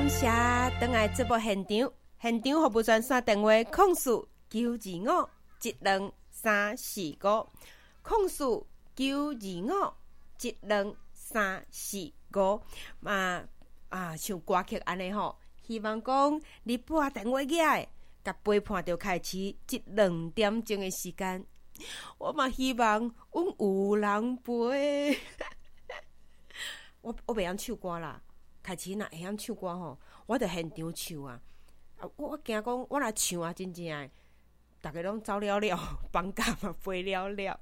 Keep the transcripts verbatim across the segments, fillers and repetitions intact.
感谢回来节目现场，现场服务专线电话控诉九二五一两三四五，控诉九二五一两三四五。嘛啊，像歌曲安尼吼，希望讲你拨电话起来，甲陪伴着开始一两点钟的时间。我嘛希望阮有人陪。我我袂晓唱歌啦，开始若会晓唱歌吼，我着现场唱啊！啊，我我惊讲我若唱啊，真正诶，逐个拢走了了，放假嘛飞了了。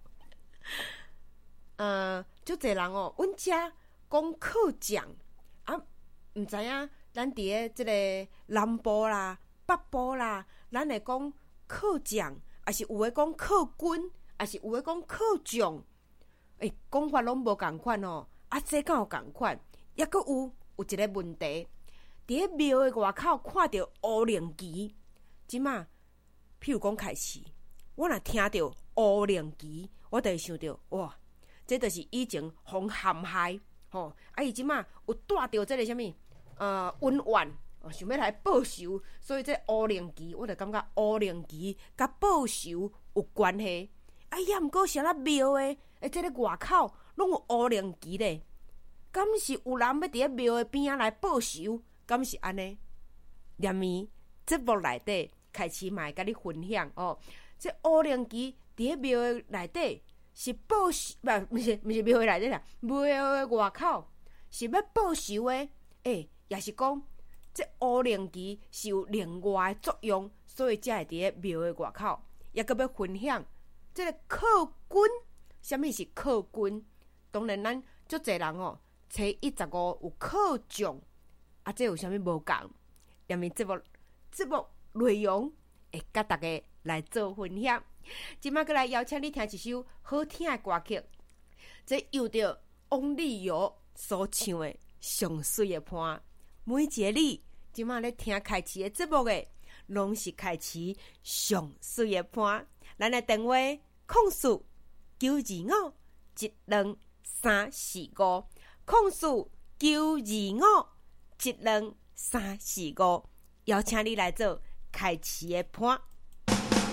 呃，足侪人哦，阮遮讲课奖啊，毋知影咱伫诶即个南部啦、北部啦，咱会讲课奖，还是有诶讲课军，还是有诶讲课奖？诶、欸，讲法拢无共款哦。啊，这敢有共款？抑阁有有一个问题，伫咧庙的外口看到乌灵旗，即马譬如讲开始，我若听到乌灵旗，我就会想到哇，这就是以前互陷害吼，啊伊即马有带着这个什么呃恩怨，想要来报仇，所以这乌灵旗，我就感觉乌灵旗甲报仇有关系。啊，也毋过是咱庙的诶，这个外口。拢有乌灵旗咧，敢是有人要伫咧庙的边仔来报仇？敢是安尼？连咪节目内底开始嘛会甲你分享哦。这乌灵旗伫咧庙的内底是报仇，不，毋是毋是庙的内底啦，庙的外口是要报仇的。诶、欸，也是讲这乌灵旗是有另外的作用，所以才会伫咧庙的外口，也阁要分享这个课军。什么是课军？当然，咱足侪人哦，初一十五有课奖，啊，这有啥物无共？连面节目节目内容会甲大家来做分享。今麦过来邀请你听一首好听的歌曲，这由着王力友所唱的《上水的伴》。每一个你今麦咧听开始的节目的，拢是开始上水的伴。咱的电话控诉九二五一两。三四五，控诉九二五一两三四五，邀请你来做开始的伴。